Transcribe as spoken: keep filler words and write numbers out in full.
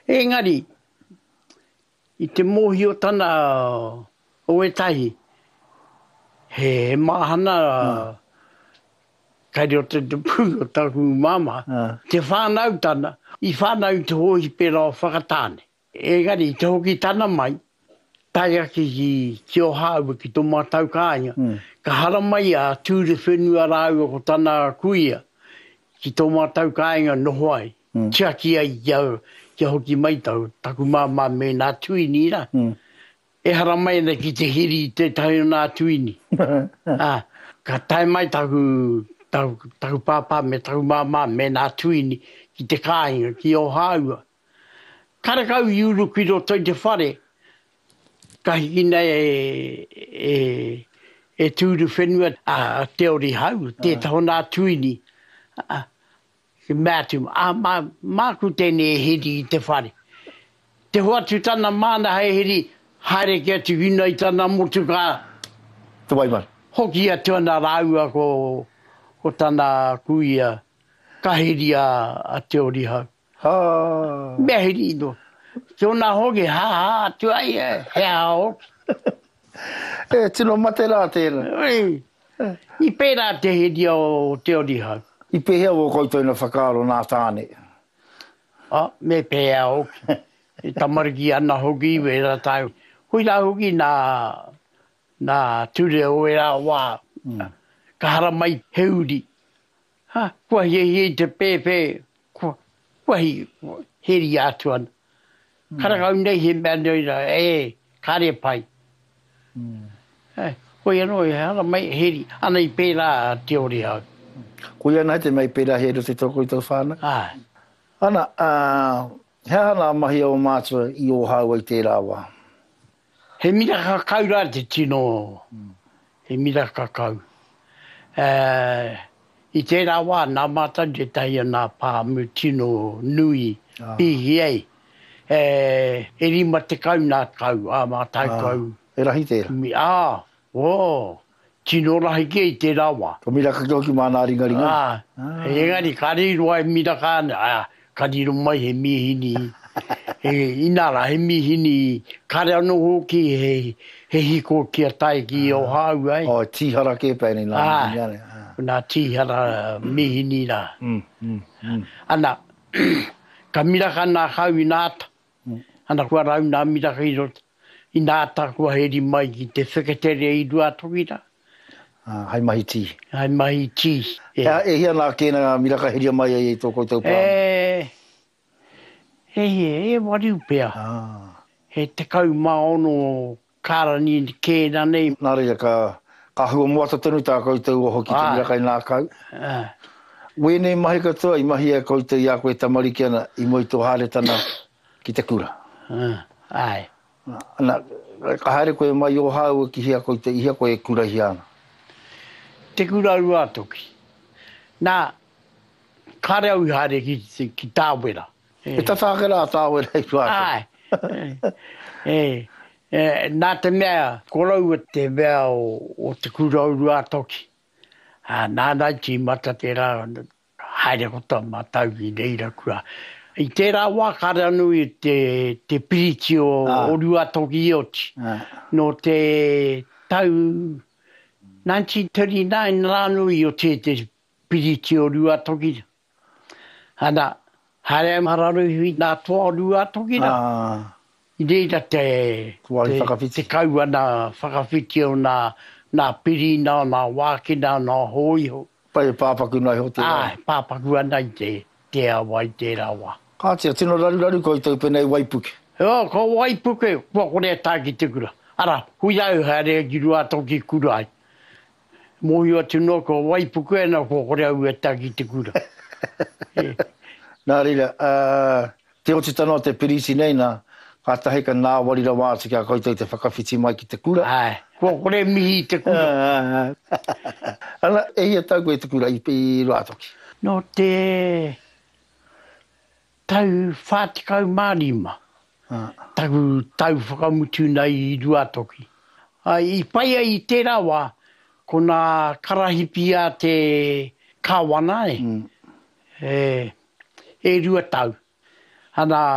Engari, i te mohi o tana o e tahi, he mahana uh. kai reo te te punga taku mama, uh. te whanau tana, i whanau te hohi pera o whakatāne. Engari, te hoki tana mai, tai aki ki, ki o haua ki tō mātau kāinga, mm. ka hara mai a tūre whenua rāua ko tana kuia, ki tō mātau kāinga noho ai, mm. tia ki ai iau, kia hoki mai tau, taku māma me nā tuini ra. Mm. E hara mai na ki te hiri te tahi o nā tuini. ah, ka tai mai taku, taku, taku pāpā me taku māma me nā tuini ki te kāinga, ki o haua. Karakau i uru ki roto i te whare, ka hikina e, e, e tūru whenua a te ori hau, te taho nā tuini. Ah, ke mātu, a mā, māku tēne e heri i te whare. Te hoatu tana māna hei heri, haere kia tu hina i tana motu ka. Te waimara. Hoki a tuana rāua ko, ko tana kuia, ka heri a, a te ori hau. Ha. Mea heri ino. Ki ona hoki, ha ha, tu ai e, he ha hoki. E, tino mate rā tēra. I pērā te heri o te ori hau. I pēhea o koutou na whakaaro nā tāne. Ah, me pēhea hoki. I tamariki ana hoki, wera tau. Hui rā hoki nā, nā ture o e rā wā. Mm. Ka hara mai heuri. Ha, kua he he te pēpē, kua, kua he, heri atuana. Mm. Karakau nei he mea neira, e, kare pai. Mm. Hey, hoi anō e hara mai heri, ana i pērā te ori hau. Koe ana te mai pērā heri te toko i tau whāna? Ai. Ana, uh, he ana mahi o mātua i o haua i tērā wā? He mira kakau rā te tino. Mm. He mira kakau. Uh, I tērā wā, nā mātau te tahi nā pāmu tino nui, ah. P H A. Uh, e rima te kau nā kau, a mātau ah. kau. E rahi tērā? Mi, ah, o, tino rahi ke i tērā wā. Ko mira ka toki mā nā ringa ringa? Ah, ah. He engari, ka rīroa e mira kāna, ah, ka rīro mai he mihini. he inara, he mihini, ka rea no hoki he, he hiko kia tai ki ah. o hau ai. O, tihara ke pēne nā. Ah, ah. Nā tihara mihini rā. Mm, mm, mm. Ana, ka miraka nā hau i nāta. Mm. Ana kua rau nā miraka i rota. I nāta kua heri mai ki te whakatere i rua toki rā. Ah, hai mahi tī. Hai mahi tī. Yeah. E, e hia nā kēna miraka heria mai ai e tō koutou pāma? E, e, e, e wariu pēr. Ah. He te kau maono kārani kēna nei. Nā rea ka, ka hua moata tonu tā koutou o hoki te miraka i nā kau. Ah. Wēnei mahi katoa i mahi a koutou i a koe tamariki ana i moi tō haere tana ki te kura. Ah. Ai. Ana, ka haere koe mai o hau ki hia koutou i hia koe kura hi ana. Te kura rua toki. Nā, kare au haere ki, ki tāwera. E tatākera a tāwera i tuata. Ai. e, e, nā te mea, korau te mea o, o te kura rua toki. Ah, nā nai ti mata te rā, haere kota matau i reira kura. I tērā wā kare anu i te, te piriti o, ah. o rua toki ioti. Ah. No te tau nineteen thirty-nine rānu i o te te piriti o rua toki. Ana, haere mararu hui nā toa o rua toki rā. Ah. I reira te, te, te kau ana whakawhiti o nā, nā piri, nā, nā wākina, nā hoiho. Pai pāpaku nai ho te rā. Ai, pāpaku ana i te, te awa i te rawa. Kātia, tino raru raru koutou penei Waipuke. O, ko Waipuke, kua kore tā ki te kura. Ara, hui au haere ki rua toki kura ai. Mohi atu no ko Waipuke na kua kore au e tā ki te kura. Nā rira, uh, te oti tano te pirisi nei nā, ka tahe ka nā warira wāti kia koutou te whakawhiti mai ki te kura. Ai, kua kore mihi te kura. Ana, e hia tau koe te kura i, i rua toki? No te tau whātikau mārima. Ah. Tau, tau whakamutu nei i rua toki. Ai, i paia i tērā wā, ko nā karahipi a te kāwana e. Mm. E, e rua tau. Ana,